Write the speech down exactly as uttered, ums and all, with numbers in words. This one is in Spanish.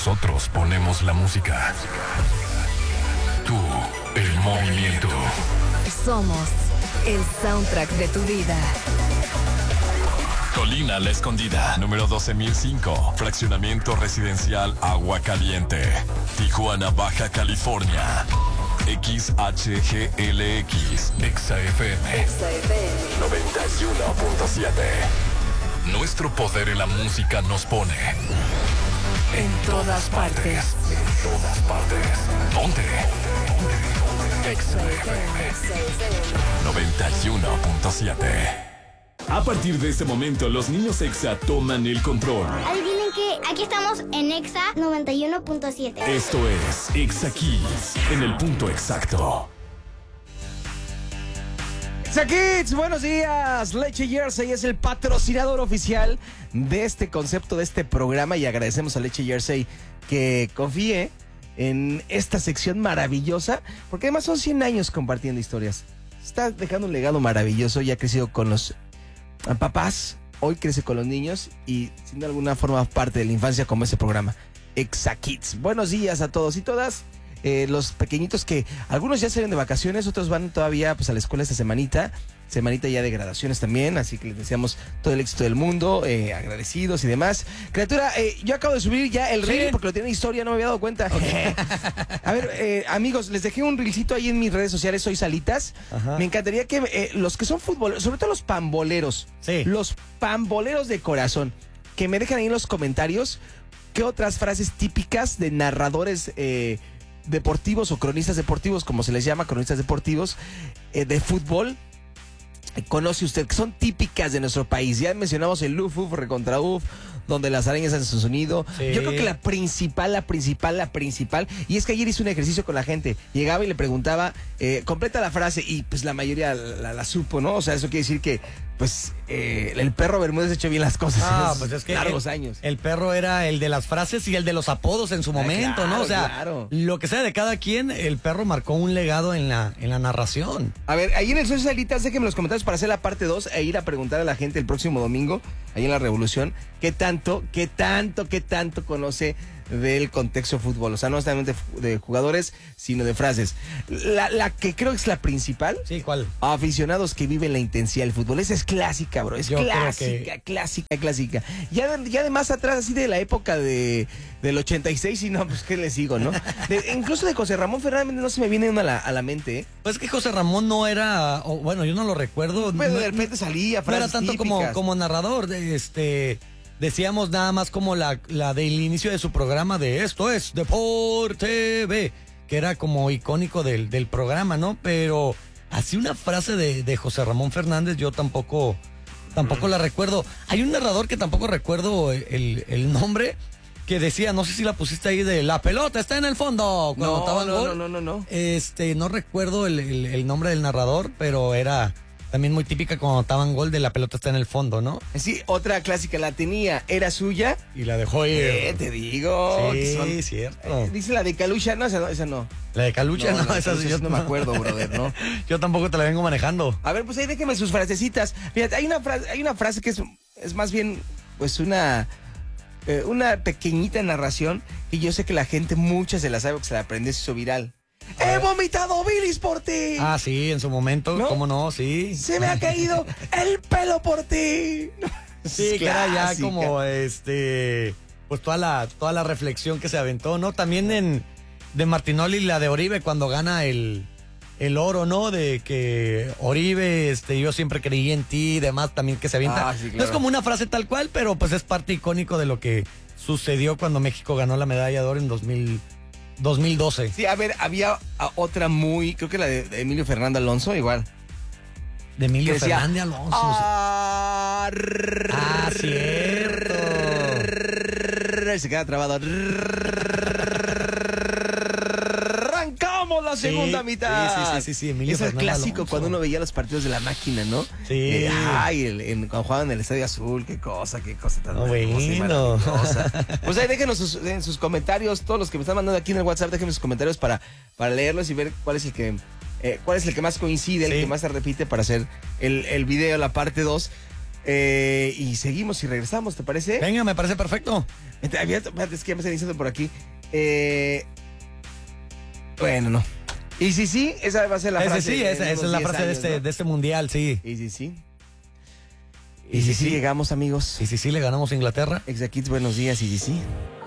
Nosotros ponemos la música. Tú, el movimiento. Somos el soundtrack de tu vida. Colina La Escondida, número doce mil cinco, fraccionamiento residencial Agua Caliente, Tijuana, Baja California. X H G L X, Exa F M, Exa F M noventa y uno punto siete. Nuestro poder en la música nos pone en todas partes. En todas partes. Ponte. Exa F M noventa y uno punto siete. A partir de este momento, los niños Exa toman el control. Adivinen que aquí estamos en Exa noventa y uno punto siete. Esto es Exa Kids, en el punto exacto. Exa Kids, buenos días. Leche Jersey es el patrocinador oficial de este concepto, de este programa, y agradecemos a Leche Jersey que confíe en esta sección maravillosa, porque además son cien años compartiendo historias. Está dejando un legado maravilloso y ha crecido con los papás, hoy crece con los niños y sin alguna forma parte de la infancia como ese programa Exa Kids. Buenos días a todos y todas. Eh, los pequeñitos que algunos ya salen de vacaciones, otros van todavía pues a la escuela esta semanita, semanita ya de graduaciones también, así que les deseamos todo el éxito del mundo, eh, agradecidos y demás. Criatura, eh, yo acabo de subir ya el reel, ¿sí? Porque lo tiene historia, no me había dado cuenta. Okay. A ver, eh, amigos, les dejé un reelcito ahí en mis redes sociales, soy Salitas. Ajá. Me encantaría que eh, los que son fútbol, sobre todo los pamboleros, sí. los pamboleros de corazón, que me dejen ahí en los comentarios qué otras frases típicas de narradores eh, deportivos o cronistas deportivos, como se les llama, cronistas deportivos eh, de fútbol, eh, conoce usted, que son típicas de nuestro país. Ya mencionamos el uf, uf, recontra uf, donde las arañas hacen su sonido. Sí. Yo creo que la principal, la principal, la principal, y es que ayer hice un ejercicio con la gente, llegaba y le preguntaba, eh, completa la frase, y pues la mayoría la, la, la supo, ¿no? O sea, eso quiere decir que pues eh, el perro Bermúdez ha hecho bien las cosas ah, en pues es que largos el, años. El perro era el de las frases y el de los apodos en su momento, ah, claro, ¿no? O sea, claro. Lo que sea de cada quien, el perro marcó un legado en la, en la narración. A ver, ahí en el Soy Salitas, déjenme los comentarios para hacer la parte dos e ir a preguntar a la gente el próximo domingo, ahí en La Revolución, qué tanto, qué tanto, qué tanto conoce del contexto fútbol, o sea, no solamente de jugadores, sino de frases. La, la que creo que es la principal. Sí, ¿cuál? Aficionados que viven la intensidad del fútbol. Esa es clásica, bro. Es Yo clásica, que... clásica, clásica. Ya, ya de más atrás, así de la época de del ochenta y seis, y no, pues qué les digo, ¿no? De, incluso de José Ramón Fernández no se me viene una a la, a la mente, ¿eh? Pues que José Ramón no era, o, bueno, yo no lo recuerdo. Pero no, de repente salía frases no era tanto como, como narrador, de este... Decíamos nada más como la, la del inicio de su programa de esto es Deporte B, que era como icónico del, del programa, ¿no? Pero así una frase de, de José Ramón Fernández yo tampoco, tampoco la recuerdo. Hay un narrador que tampoco recuerdo el, el nombre, que decía, no sé si la pusiste ahí, de la pelota está en el fondo. Cuando no, estaba el no, gol. no, no, no, no. Este, no recuerdo el, el, el nombre del narrador, pero era... También muy típica cuando estaban gol de la pelota está en el fondo, ¿no? Sí, otra clásica la tenía, era suya. Y la dejó ir. Eh, te digo. Sí, son, cierto. Eh, dice la de Calucha, no, esa no. Esa no. La de Calucha, no, no, no esa sí yo no me acuerdo, brother, ¿no? Yo tampoco te la vengo manejando. A ver, pues ahí déjeme sus frasecitas. Fíjate, hay una frase, hay una frase que es, es más bien, pues una, eh, una pequeñita narración que yo sé que la gente, muchas se la sabe, que se la aprendió, se hizo viral. ¡He vomitado bilis por ti! Ah, sí, en su momento, ¿no? ¿Cómo no? Sí. ¡Se me ha caído el pelo por ti! Sí, que era ya como, este, pues toda la, toda la reflexión que se aventó, ¿no? También en, de Martinoli, la de Oribe, cuando gana el, el oro, ¿no? De que Oribe, este, yo siempre creí en ti y demás, también que se avienta. Ah, sí, claro. No es como una frase tal cual, pero pues es parte icónico de lo que sucedió cuando México ganó la medalla de oro en dos mil doce. Sí, a ver, había otra muy, creo que la de, de Emilio Fernando Alonso, igual. De Emilio decía, Fernández Alonso. Ah, ah, cierto. Se queda trabado. Arrancamos la segunda sí, mitad. Sí, sí, sí, sí, Emilio es el Fernando clásico Alonso. Cuando uno veía los partidos de la máquina, ¿no? Sí. Eh, ay, el, en, cuando jugaban en el Estadio Azul, qué cosa, qué cosa tan no, bueno. Pues ahí déjenos sus, en sus comentarios, todos los que me están mandando aquí en el WhatsApp, déjenme sus comentarios para, para leerlos y ver cuál es el que eh, cuál es el que más coincide, sí. el que más se repite para hacer el, el video, la parte dos. Eh, y seguimos y regresamos, ¿te parece? Venga, me parece perfecto. Espérate, es que ya me están diciendo por aquí. Eh, bueno, no. Y si sí, esa va a ser la Ese frase. sí, esa, en esa es unos la diez frase de, años, este, ¿no? de este mundial, sí. Y si sí. Y Y si si sí sí. llegamos, amigos. Y si sí le ganamos a Inglaterra. Exa Kids, buenos días. Y si sí.